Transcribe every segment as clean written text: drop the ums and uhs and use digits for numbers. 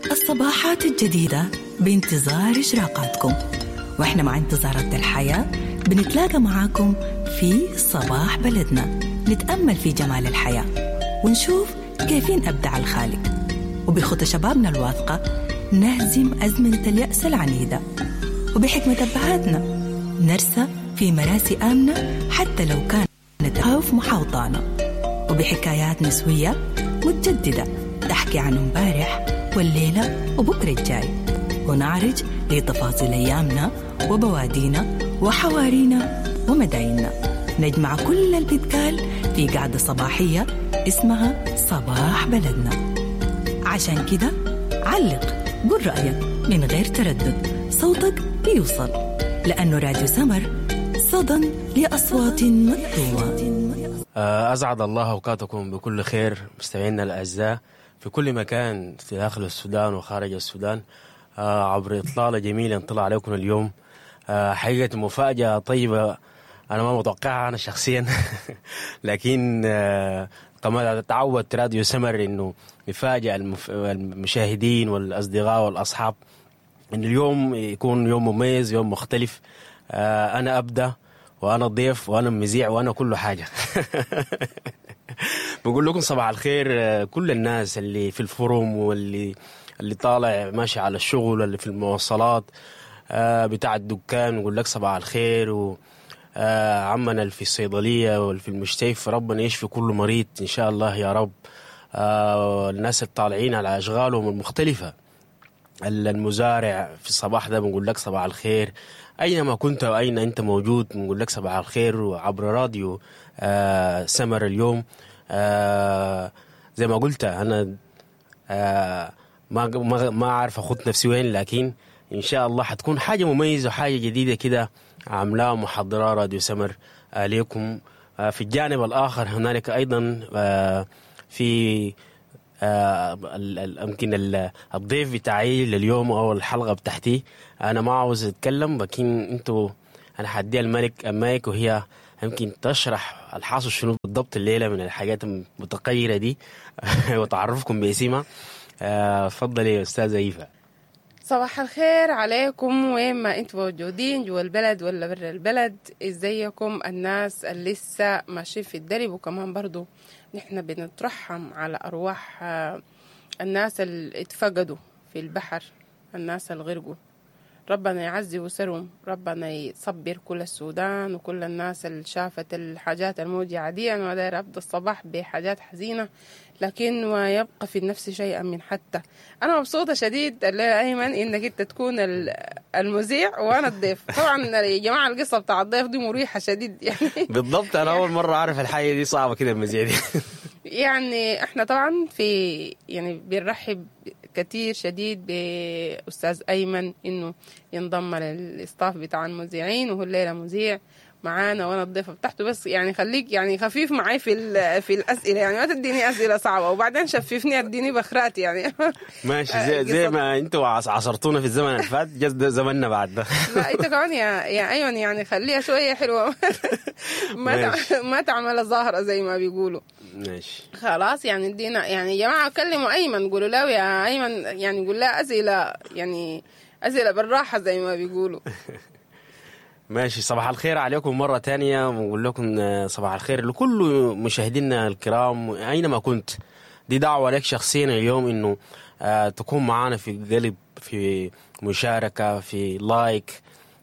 الصباحات الجديدة بانتظار إشراقاتكم، وإحنا مع انتظارات الحياة بنتلاقى معاكم في صباح بلدنا، نتأمل في جمال الحياة ونشوف كيفين أبدع الخالق، وبخطى شبابنا الواثقة نهزم أزمنة اليأس العنيدة، وبحكمة أبهاتنا نرسى في مراسي آمنة حتى لو كانت خوف محاوطانا، وبحكايات نسوية متجددة تحكي عن امبارح والليلة وبكرة الجاي، ونعرج لتفاصيل أيامنا وبوادينا وحوارينا ومدايننا، نجمع كل اللي بيتقال في قعدة صباحية اسمها صباح بلدنا. عشان كده علق، قل رأيك من غير تردد، صوتك بيوصل، لأنه راديو سمر صدى لأصوات مكتومة. أسعد الله أوقاتكم بكل خير مستمعينا الأعزاء في كل مكان في داخل السودان وخارج السودان، عبر إطلالة جميلة انطلع عليكم اليوم. حقيقة مفاجأة طيبة أنا ما متوقعها أنا شخصيا لكن كما تعود راديو سمر إنه يفاجأ المشاهدين والأصدقاء والأصحاب إن اليوم يكون يوم مميز، يوم مختلف. أنا أبدأ وأنا ضيف وأنا مذيع وأنا كل حاجة بقول لكم صباح الخير كل الناس اللي في الفروم واللي طالع ماشي على الشغل، اللي في المواصلات بتاع الدكان، نقول لك صباح الخير. وعمنا اللي في الصيدلية واللي في المستشفى ربنا يشفي كل مريض إن شاء الله يا رب. الناس الطالعين على أشغالهم المختلفة، المزارع في الصباح ده بنقول لك صباح الخير، أينما كنت وأين أنت موجود بنقول لك صباح الخير. وعبر راديو سمر اليوم زي ما قلت أنا ما أعرف أخذ نفسي وين، لكن إن شاء الله حتكون حاجة مميزة وحاجة جديدة كده عملها محضرة راديو سمر عليكم. في الجانب الآخر هنالك أيضا في يمكن الضيف بتاعي لليوم أو الحلقة بتاعتي أنا ما عاوز أتكلم، لكن أنتوا أنا حدي المايك وهي يمكن تشرح الحاصل شنو بالضبط الليلة من الحاجات المتغيرة دي وتعرفكم باسمها. تفضلي يا أستاذة إيفا. صباح الخير عليكم وين ما انتم موجودين، جوا البلد ولا برا البلد. ازيكم الناس اللي لسه ماشيين في الدرب، وكمان برضو نحن بنترحم على أرواح الناس اللي اتفقدوا في البحر، الناس اللي غرقوا. ربنا يعزي وسرهم، ربنا يصبر كل السودان وكل الناس اللي شافت الحاجات الموجعة دي. أنا داير أبدأ الصباح بحاجات حزينة، لكن ويبقى في النفس شيئا من حتى. أنا مبسوطة شديد الليلة أيمن إنك أنت تكون المذيع وأنا الضيف. طبعا يا جماعة القصة بتاع الضيف دي مريحة شديد يعني بالضبط. أنا أول مرة أعرف الحاجة دي صعبة كده المذيع دي يعني إحنا طبعا يعني بنرحب كتير شديد بأستاذ أيمن إنه ينضم للإستاف بتاع المذيعين، وهو الليلة مذيع معانا وانا الضيفه بتاعته. بس يعني خليك يعني خفيف معي في الاسئله، يعني ما تديني اسئله صعبه وبعدين شففني اديني بخرات يعني ماشي زي ما انتوا عصرتونا في الزمن اللي فات، جد زمننا بعد ده. لا انت كمان يا ايمن يعني خليها شويه حلوه ما تعمل ظاهره زي ما بيقولوا. ماشي خلاص يعني ادينا يعني يا جماعه كلموا ايمن، قولوا له يا ايمن يعني قول له اسئله، يعني اسئله بالراحه زي ما بيقولوا. ماشي. صباح الخير عليكم مرة تانية، ونقول لكم صباح الخير لكل مشاهدينا الكرام أينما كنت. دي دعوة لك شخصيا اليوم إنه تكون معانا في قلب، في مشاركة، في لايك،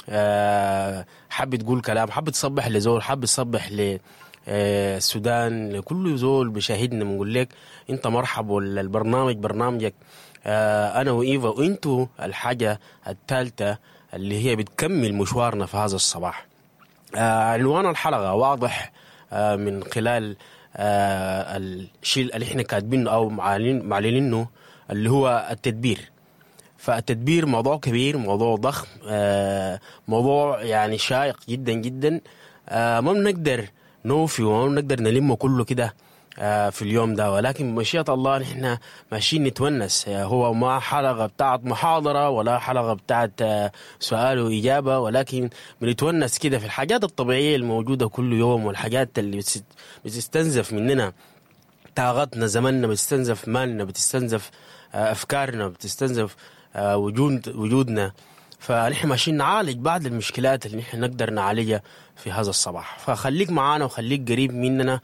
حب تقول كلام، حب تصبح لزول، حب تصبح للسودان، لكل زول بشاهدنا بنقول لك أنت مرحب، والبرنامج برنامجك أنا وإيفا، وإنتوا الحاجة الثالثة اللي هي بتكمل مشوارنا في هذا الصباح. عنوان الحلقة واضح من خلال الشيء اللي احنا كاتبينه أو معلنينه اللي هو التدبير. فالتدبير موضوع كبير، موضوع ضخم، موضوع يعني شائق جدا جدا، ما بنقدر نوفي وما بنقدر نلمه كله كده في اليوم ده، ولكن بمشيئة الله نحن ماشيين نتونس. هو ما حلقة بتاعت محاضرة ولا حلقة بتاعت سؤال وإجابة، ولكن بنتونس كده في الحاجات الطبيعية الموجودة كل يوم، والحاجات اللي بتستنزف مننا طاقتنا، زمننا، بتستنزف مالنا، بتستنزف أفكارنا، بتستنزف وجودنا. فنحن ماشيين نعالج بعض المشكلات اللي نحن نقدر نعالجها في هذا الصباح. فخليك معانا وخليك قريب مننا،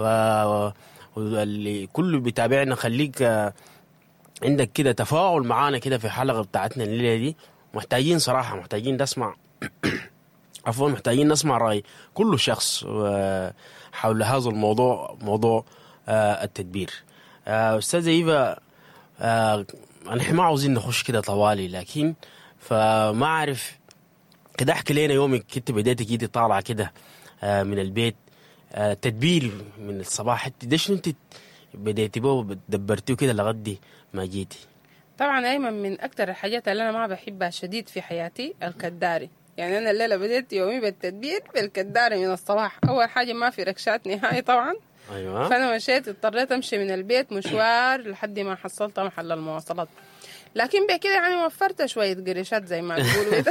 واللي كله بيتابعنا خليك عندك كده تفاعل معانا كده في الحلقة بتاعتنا الليلة دي. محتاجين صراحة، محتاجين نسمع عفوا محتاجين نسمع رأي كل شخص حول هذا الموضوع، موضوع التدبير. أستاذة إيفا، نحن ما عاوزين نخش كده طوالي، لكن فما أعرف كده احكي لنا يومك كنت بديتي كده طالعة كده من البيت، تدبير من الصباح، ده شنو انت بديتي بو دبرتيه كده لغدي ما جيتي؟ طبعا أيمن، من أكتر الحاجات اللي أنا ما بحبها شديد في حياتي الكداري. يعني أنا الليلة بديت يومي بالتدبير بالكداري من الصباح. أول حاجة ما في ركشات نهائي طبعا. أيوة. فأنا مشيت، اضطريت أمشي من البيت مشوار لحد ما حصلت محل المواصلات، لكن بكده يعني وفرت شوية قريشات زي ما تقولوا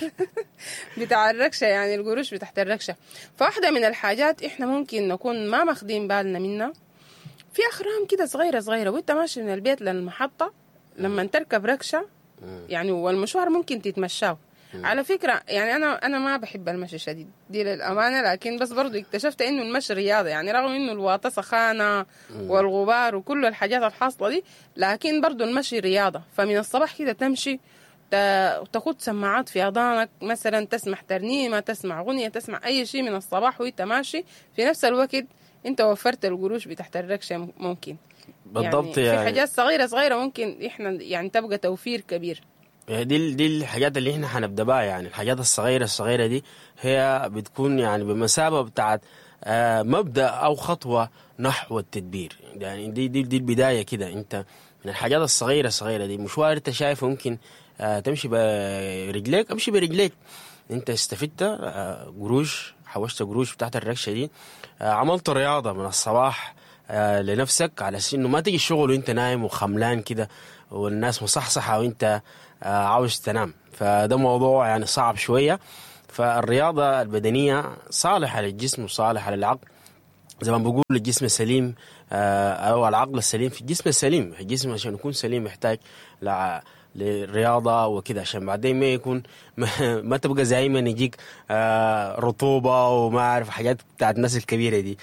بتاع الركشة، يعني القروش بتاعت الركشة. فواحدة من الحاجات إحنا ممكن نكون ما ماخدين بالنا منها، في أخرام كده صغيرة صغيرة وإنت ماشي من البيت للمحطة لما تركب ركشة يعني، والمشوار ممكن تتمشاه. على فكرة يعني أنا ما بحب المشي شديد دي للأمانة، لكن بس برضو اكتشفت إنه المشي رياضة، يعني رغم إنه الواطة سخانة والغبار وكل الحاجات الحاصلة دي، لكن برضو المشي رياضة. فمن الصباح كده تمشي تاخد سماعات في أذانك مثلا، تسمع ترنيمة، تسمع أغنية، تسمع أي شيء من الصباح وإنت ماشي، في نفس الوقت إنت وفرت القروش بتحت الركشة. ممكن بالضبط يعني في حاجات صغيرة صغيرة ممكن إحنا يعني تبقى توفير كبير. دي الحاجات اللي احنا هنبدا بها، يعني الحاجات الصغيره دي هي بتكون يعني بمثابه بتاعت مبدا او خطوه نحو التدبير. يعني دي البدايه كده. انت من الحاجات الصغيره دي مشوار انت شايف ممكن تمشي برجليك، امشي برجليك. انت استفدت قروش، حوشت قروش بتاعت الركشه دي، عملت رياضه من الصباح لنفسك، على اساس انه ما تيجي الشغل وانت نايم وخملان كده والناس مصحصحه وانت عاوز تنام. فده موضوع يعني صعب شويه. فالرياضه البدنيه صالحه للجسم وصالحه للعقل، زي ما بقول الجسم السليم او العقل السليم في الجسم السليم. الجسم عشان يكون سليم يحتاج للرياضه وكده، عشان بعدين ما يكون ما تبقى زي ما يجيك رطوبه وما اعرف حاجات بتاعت الناس الكبيره دي.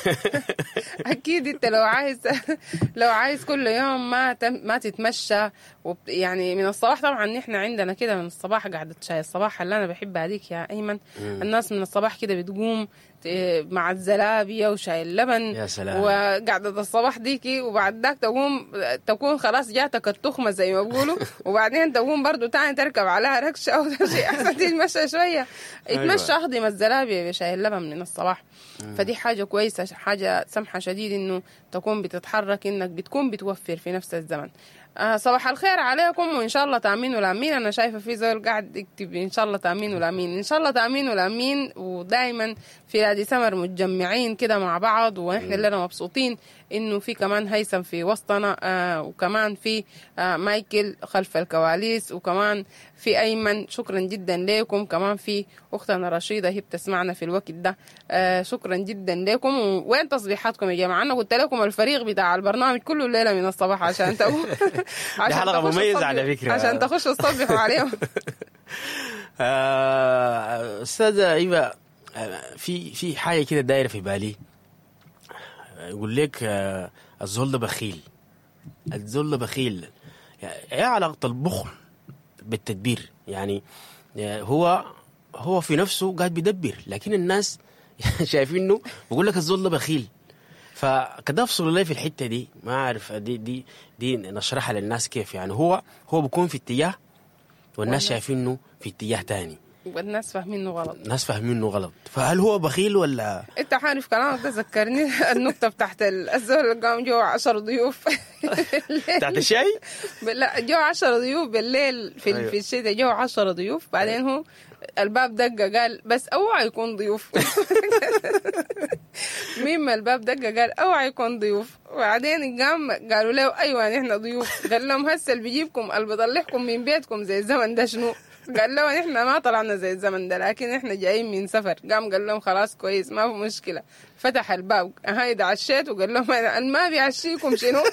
اكيد انت لو عايز كل يوم ما تتمشى يعني من الصباح. طبعا احنا عندنا كده من الصباح قعدة شاي الصباح اللي انا بحبها هذيك يا ايمن. الناس من الصباح كده بتقوم مع الزلابيه وشاي اللبن، يا سلام، وقعدة الصباح ديكي، وبعد ذاك تكون خلاص جاتك التخمه زي ما بيقولوا، وبعدين تقوم برضو تاني تركب عليها ركشه او شيء احسن تتمشى شويه، يتمشى اخدم الزلابيه بشاي اللبن من الصباح. فدي حاجه كويسه، حاجه سمحه شديد انه تكون بتتحرك، انك بتكون بتوفر في نفس الزمن. صباح الخير عليكم، وإن شاء الله تأمين والأمين. أنا شايفة في زول قاعد يكتب إن شاء الله تأمين والأمين، إن شاء الله تأمين والأمين. ودائما في نادي سمر متجمعين كده مع بعض، ونحن لنا مبسوطين إنه في كمان هيثم في وسطنا، وكمان في مايكل خلف الكواليس، وكمان في أيمن. شكرا جدا لكم. كمان في أختنا رشيدة هي بتسمعنا في الوقت ده. شكرا جدا لكم. وين تصبيحاتكم يا جماعة؟ أنا قلت لكم الفريق بتاع البرنامج كله الليلة من الصباح عشان دي حلقة مميزة على فكرة، عشان تخشوا تصبحوا عليهم. أستاذة إيفا، في حاجة كده دايرة في بالي. يقول لك الزول ده بخيل، الزول ده بخيل. ايه علاقة البخل بالتدبير؟ يعني هو في نفسه قاعد بيدبر، لكن الناس شايفينه بيقول لك الزول ده بخيل. فكده افصلوا لي في الحته دي، ما اعرف دي نشرحها للناس كيف. يعني هو بيكون في اتجاه والناس شايفينه في اتجاه تاني، والناس فاهمينه غلط. الناس فاهمينه غلط. فهل هو بخيل ولا؟ انت عارف كلامك ده ذكرني النكته بتاعت الزول اللي قام جو 10 ضيوف بتاعت الشاي. لا، جو 10 ضيوف بالليل في الشتاء، جو 10 ضيوف. بعدين هو الباب دقة قال بس اوعى يكون ضيوف. مين الباب دقة قال اوعى يكون ضيوف. وبعدين قام قالوا له ايوه نحن ضيوف. قال لهم هسه اللي بيجيبكم اللي بيطلعكم من بيتكم زي الزمن ده شنو؟ قال لهم احنا ما طلعنا زي الزمن ده، لكن احنا جايين من سفر. قام قال لهم خلاص كويس ما في مشكله، فتح الباب هاي عشيت وقال لهم ما بيعشيكم شنو.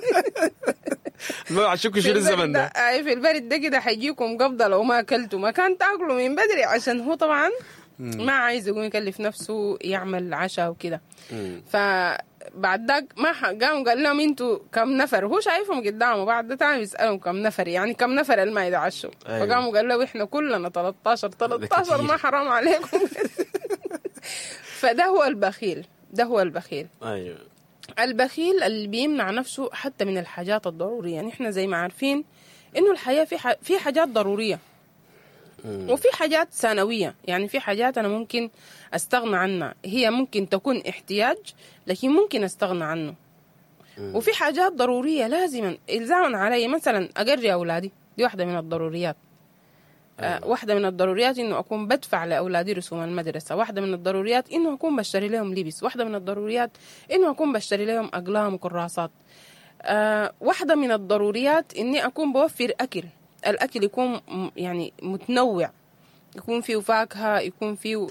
ما بعشوكوا شنو الزمن ده. في البرد ده كده حيجيكم قبضه لو ما اكلتوا، ما كان تاكلوا من بدري، عشان هو طبعا ما عايز يقوم يكلف نفسه يعمل عشاء وكده. فبعد ذاك ما قام قال لهم انتوا كم نفر، هو شايفهم قدامه. بعد ده تاني بيسالهم كم نفر، يعني كم نفر اللي ما يتعشوا. أيوة. فقاموا قال له احنا كلنا 13 ما حرام عليكم. فده هو البخيل، ده هو البخيل. ايوه البخيل اللي بيمنع نفسه حتى من الحاجات الضروريه. يعني احنا زي ما عارفين انه الحياه في حاجات ضروريه وفي حاجات ثانويه. يعني في حاجات انا ممكن استغنى عنها، هي ممكن تكون احتياج لكن ممكن استغنى عنه. وفي حاجات ضروريه لازما الزاما علي، مثلا اقري اولادي، دي واحده من الضروريات. واحدة من الضروريات إنه أكون بدفع لأولادي رسوم المدرسة، واحدة من الضروريات إنه أكون بشتري لهم لبس، واحدة من الضروريات إنه أكون بشتري لهم أقلام وكراسات. واحدة من الضروريات إني أكون بوفر أكل، الأكل يكون يعني متنوع، يكون فيه فاكهة، يكون فيه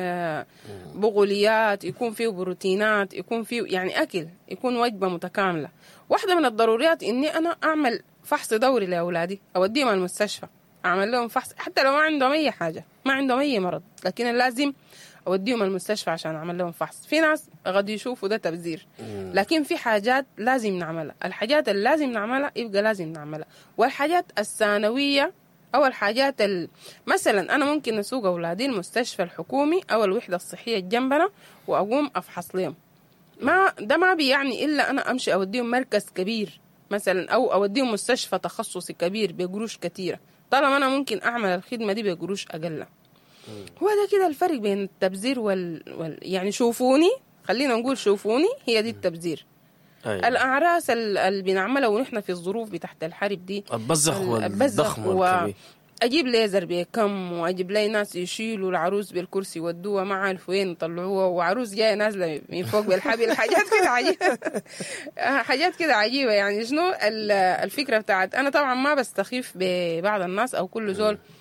بقوليات، يكون فيه بروتينات، يكون فيه يعني أكل، يكون وجبة متكاملة. واحدة من الضروريات إني أنا أعمل فحص دوري لأولادي، أوديهم المستشفى أعمل لهم فحص، حتى لو ما عندهم أي حاجة، ما عندهم أي مرض، لكن لازم أوديهم المستشفى عشان أعمل لهم فحص. في ناس قد يشوفوا ده تبذير، لكن في حاجات لازم نعملها. الحاجات اللي لازم نعملها يبقى لازم نعملها، والحاجات الثانوية أو الحاجات مثلا أنا ممكن أسوق أولادي المستشفى الحكومي أو الوحدة الصحية جنبنا وأقوم أفحص لهم. ده ما بيعني إلا أنا أمشي أوديهم مركز كبير مثلا، أو أوديهم مستشفى تخصصي كبير بقروش كتيرة، طالما أنا ممكن أعمل الخدمة دي بقروش أقل. هو ده كده الفرق بين التبذير يعني شوفوني، خلينا نقول شوفوني، هي دي التبذير. أيوة. الأعراس اللي بنعملها ونحن في الظروف بتاعت الحرب دي، البزخ والضخم والكبير، أجيب ليزر بكم، وأجيب لي ناس يشيلوا العروس بالكرسي ودوها ما عارف وين يطلعوها، وعروس جاية نازلة من فوق بالحبل. حاجات كده عجيبة. حاجات كده عجيبة. يعني شنو الفكرة بتاعت، أنا طبعا ما بستخيف ببعض الناس أو كل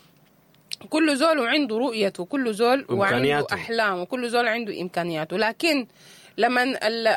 زول وعنده رؤيته، كل زول وعنده أحلام، وكل زول عنده إمكانياته. لكن لما